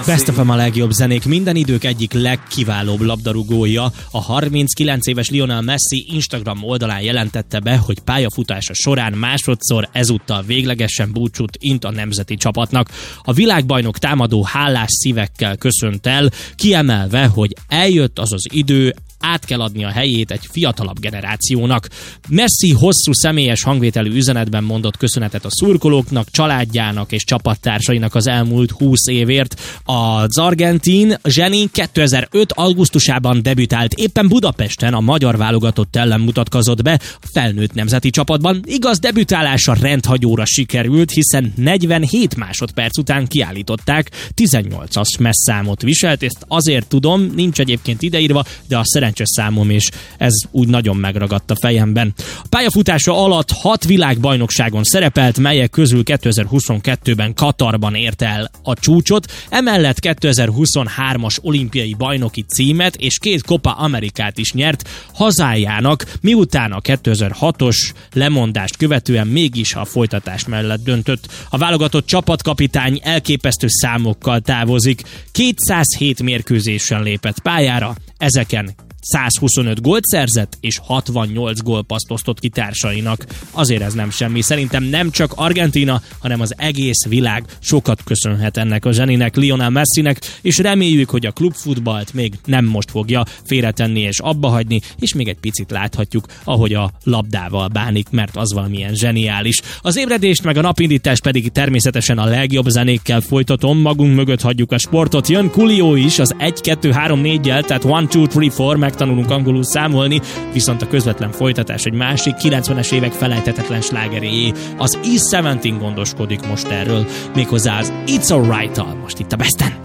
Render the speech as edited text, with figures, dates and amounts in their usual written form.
Best of a legjobb zenék, minden idők egyik legkiválóbb labdarúgója, a 39 éves Lionel Messi Instagram oldalán jelentette be, hogy pályafutása során másodszor ezúttal véglegesen búcsút int a nemzeti csapatnak. A világbajnok támadó hálás szívekkel köszönt el, kiemelve, hogy eljött az az idő, át kell adni a helyét egy fiatalabb generációnak. Messi hosszú személyes hangvételű üzenetben mondott köszönetet a szurkolóknak, családjának és csapattársainak az elmúlt 20 évért. Az argentin zseni 2005. augusztusában debütált éppen Budapesten, a magyar válogatott ellen mutatkozott be a felnőtt nemzeti csapatban. Igaz, debütálása rendhagyóra sikerült, hiszen 47 másodperc után kiállították, 18-as messzámot viselt, ezt azért tudom, nincs egyébként ideírva, de a szerencsés számom, és ez úgy nagyon megragadt a fejemben. A pályafutása alatt 6 világbajnokságon szerepelt, melyek közül 2022-ben Katarban ért el a csúcsot, emellett 2023-as olimpiai bajnoki címet és 2 Copa Amerikát is nyert hazájának, miután a 2006-os lemondást követően mégis a folytatás mellett döntött. A válogatott csapatkapitány elképesztő számokkal távozik. 207 mérkőzésen lépett pályára, ezeken 125 gólt szerzett, és 68 gólpasszt osztott ki társainak. Azért ez nem semmi. Szerintem nem csak Argentína, hanem az egész világ sokat köszönhet ennek a zseninek, Lionel Messinek, és reméljük, hogy a klubfutballt még nem most fogja félretenni és abbahagyni, és még egy picit láthatjuk, ahogy a labdával bánik, mert az valamilyen zseniális. Az ébredést meg a napindítást pedig természetesen a legjobb zenékkel folytatom, magunk mögött hagyjuk a sportot. Jön Coolio is az 1-2-3-4-jel, tehát 1-2-3-4, megtanulunk angolul számolni, viszont a közvetlen folytatás egy másik 90-es évek felejthetetlen slágeréjé. Az E17 gondoskodik most erről, méghozzá az It's Alright-tal, most itt a Besten.